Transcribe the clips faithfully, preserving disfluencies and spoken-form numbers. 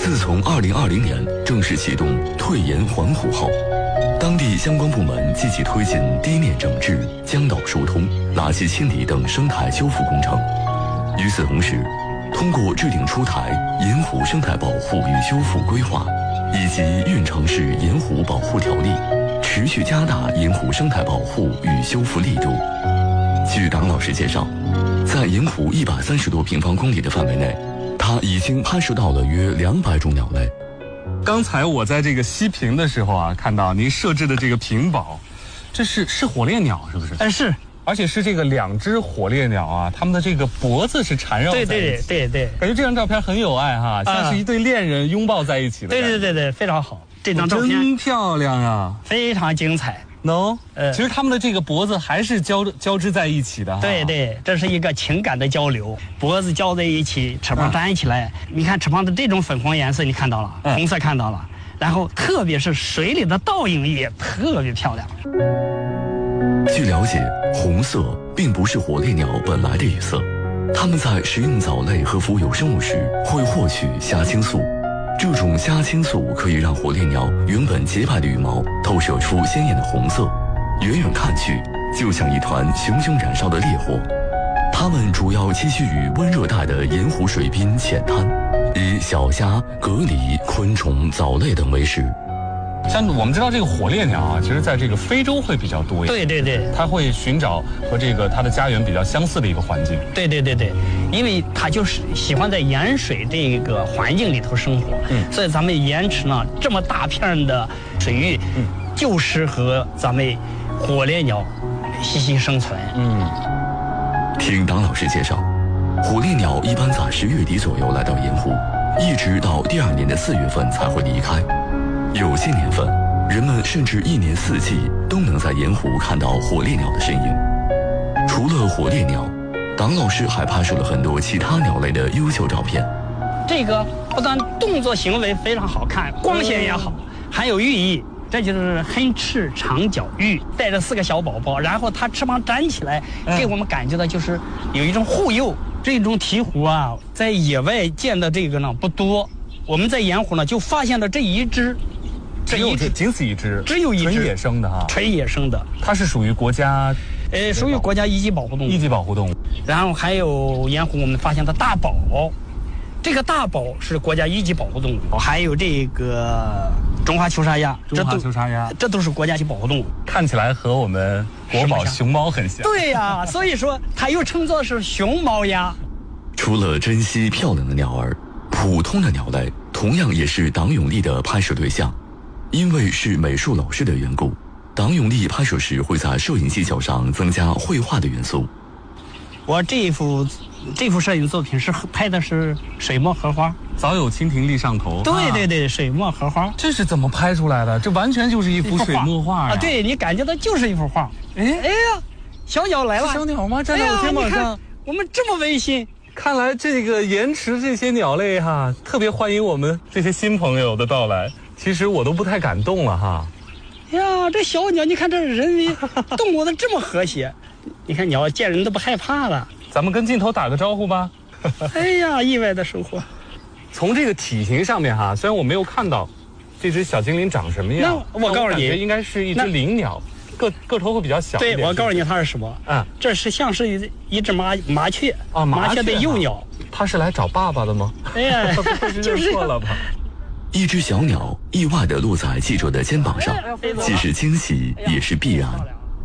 自从二零二零年正式启动退盐还湖后，当地相关部门积极推进堤面整治、江道疏通、垃圾清理等生态修复工程。与此同时，通过制定出台《盐湖生态保护与修复规划》以及《运城市盐湖保护条例》，持续加大盐湖生态保护与修复力度。据党老师介绍，在盐湖一百三十多平方公里的范围内，他已经拍摄到了约两百种鸟类。 刚才我在这个西屏的时候啊，看到您设置的这个屏保，这是是火烈鸟是不是？ 呃，是。 而且是这个两只火烈鸟啊，它们的这个脖子是缠绕在一起。 对对对对， 感觉这张照片很有爱哈，像是一对恋人拥抱在一起的。 对对对对，非常好，这张照片真漂亮啊， 非常精彩。 no， 呃，其实他们的这个脖子还是交交织在一起的。 对对，这是一个情感的交流，脖子交在一起，翅膀粘起来。嗯、你看翅膀的这种粉红颜色，你看到了，嗯、红色看到了，然后特别是水里的倒影也特别漂亮。 据了解，红色并不是火烈鸟本来的语色，它们在食用藻类和浮游生物时会获取虾青素。这种虾青素可以让火烈鸟原本洁白的羽毛透射出鲜艳的红色，远远看去就像一团熊熊燃烧的烈火。它们主要栖息于温热带的盐湖水滨浅滩，以小虾、蛤蜊、昆虫、藻类等为食。 像我们知道这个火烈鸟啊，其实在这个非洲会比较多一点。 对对对， 它会寻找和这个它的家园比较相似的一个环境。 对对对对，因为它就是喜欢在盐水这个环境里头生活，嗯，所以咱们盐池呢这么大片的水域，嗯，就适合咱们火烈鸟栖息生存。 嗯， 听党老师介绍，火烈鸟一般在十月底左右来到盐湖，一直到第二年的四月份才会离开。有些年份，人们甚至一年四季都能在盐湖看到火烈鸟的身影。除了火烈鸟，党老师还拍摄了很多其他鸟类的优秀照片。 这个不但动作行为非常好看，光线也好，还有寓意。这就是黑翅长脚鹬，带着四个小宝宝，然后它翅膀展起来，给我们感觉到就是有一种护佑。这种鹈鹕啊，在野外见的这个呢不多，我们在盐湖呢就发现了这一只。 只有这仅此一只， 只有一只纯野生的哈， 纯野生的， 它是属于国家， 呃，属于国家一级保护动物。 一级保护动物。 然后还有盐湖我们发现的大宝，这个大宝是国家一级保护动物。还有这个中华球沙鸭， 中华球沙鸭， 这都是国家级保护动物。 看起来和我们国宝熊猫很像。 对呀、啊，所以说它又称作是熊猫鸭。 除了珍惜漂亮的鸟儿，普通的鸟类同样也是党永利的拍摄对象。因为是美术老师的缘故，党永利拍摄时会在摄影技巧上增加绘画的元素。 我这幅这幅摄影作品是拍的是水墨荷花， 早有蜻蜓立上头。 对对对，啊、水墨荷花， 这是怎么拍出来的？这完全就是一幅水墨画啊！对，你感觉到就是一幅画。哎哎呀，小鸟来了！ 小鸟吗？站在我肩膀上、哎。 我们这么温馨。 看来这个盐池这些鸟类哈，特别欢迎我们这些新朋友的到来。其实我都不太敢动了哈。 呀，这小鸟，你看这人为动物的这么和谐，你看鸟见人都不害怕了。 咱们跟镜头打个招呼吧。 哎呀，意外的收获。 从这个体型上面哈，虽然我没有看到这只小精灵长什么样， 那我告诉你， 应该是一只灵鸟，个个头会比较小一点。 对，我告诉你它是什么？嗯，这是像是一一只麻麻雀啊， 麻雀的幼鸟。 它是来找爸爸的吗？ 哎呀， 就是错了吧。 一只小鸟意外地落在记者的肩膀上，既是惊喜也是必然。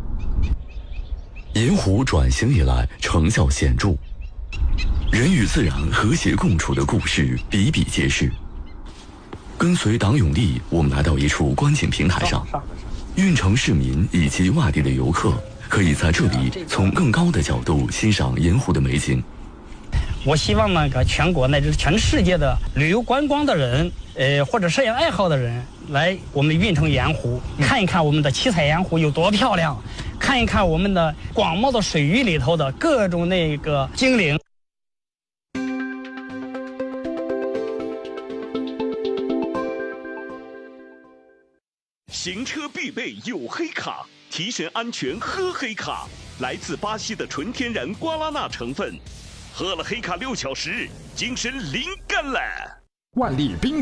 盐湖转型以来成效显著，人与自然和谐共处的故事比比皆是。跟随党永利，我们来到一处观景平台上，运城市民以及外地的游客可以在这里从更高的角度欣赏盐湖的美景。 我希望那个全国乃至全世界的旅游观光的人，呃，或者摄影爱好的人，来我们运城盐湖看一看我们的七彩盐湖有多漂亮，看一看我们的广袤的水域里头的各种那个精灵。 行车必备有黑卡，提神安全喝黑卡，来自巴西的纯天然瓜拉纳成分。喝了黑卡六小时，精神灵感了。 万利冰